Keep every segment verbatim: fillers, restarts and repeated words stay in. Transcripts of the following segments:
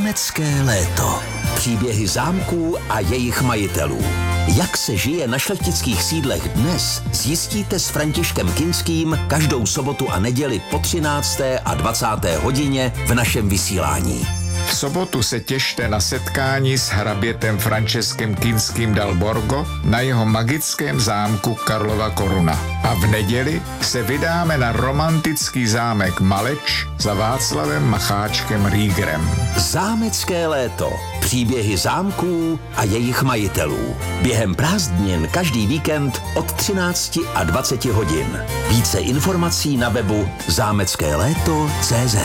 Zámecké léto. Příběhy zámků a jejich majitelů. Jak se žije na šlechtických sídlech dnes, zjistíte s Františkem Kinským každou sobotu a neděli po třinácté a dvacáté hodině v našem vysílání. V sobotu se těšte na setkání s hrabětem Františkem Kinským dal Borgo na jeho magickém zámku Karlova Koruna. A v neděli se vydáme na romantický zámek Maleč za Václavem Macháčkem Riegerem. Zámecké léto. Příběhy zámků a jejich majitelů. Během prázdnin každý víkend od třinácti a dvaceti hodin. Více informací na webu zámecké léto tečka cé zet.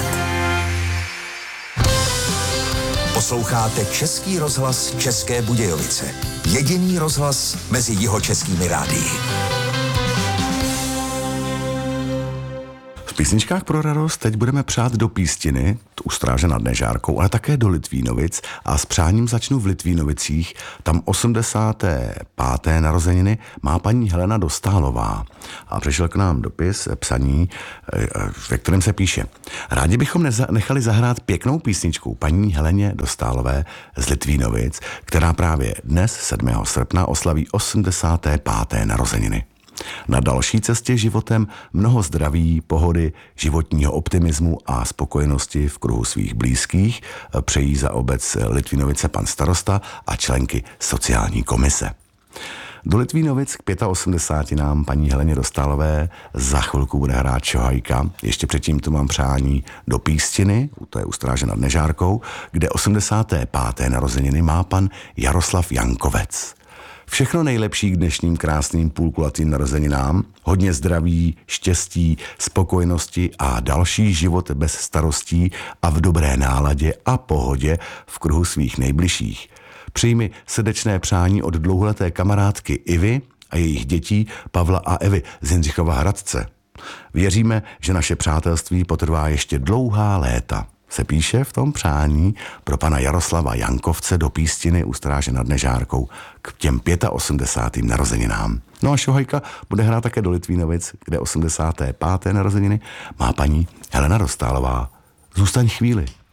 Posloucháte Český rozhlas České Budějovice. Jediný rozhlas mezi jihočeskými rádii. V písničkách pro radost teď budeme přát do Pístiny, u Stráže nad Nežárkou, ale také do Litvínovic a s přáním začnu v Litvínovicích. Tam osmdesáté páté narozeniny má paní Helena Dostálová. A přišel k nám dopis, psaní, ve kterém se píše: rádi bychom neza- nechali zahrát pěknou písničku paní Heleně Dostálové z Litvínovic, která právě dnes, sedmého srpna, oslaví osmdesáté páté narozeniny. Na další cestě životem mnoho zdraví, pohody, životního optimismu a spokojenosti v kruhu svých blízkých přejí za obec Litvínovice pan starosta a členky sociální komise. Do Litvínovic k osmdesáti pěti nám paní Heleně Dostálové za chvilku bude hrát Čohajka. Ještě předtím tu mám přání do Pístiny, to je u Stráže nad Nežárkou, kde osmdesáté páté narozeniny má pan Jaroslav Jankovec. Všechno nejlepší k dnešním krásným půlkulatým narozeninám, hodně zdraví, štěstí, spokojenosti a další život bez starostí a v dobré náladě a pohodě v kruhu svých nejbližších. Přijmi srdečné přání od dlouholeté kamarádky Ivy a jejich dětí Pavla a Evy z Jindřichova Hradce. Věříme, že naše přátelství potrvá ještě dlouhá léta. Se píše v tom přání pro pana Jaroslava Jankovce do Pístiny u Stráže nad Nežárkou k těm osmdesátým pátým narozeninám. No a Šohajka bude hrát také do Litvínovic, kde osmdesáté páté narozeniny má paní Helena Dostálová. Zůstaň chvíli.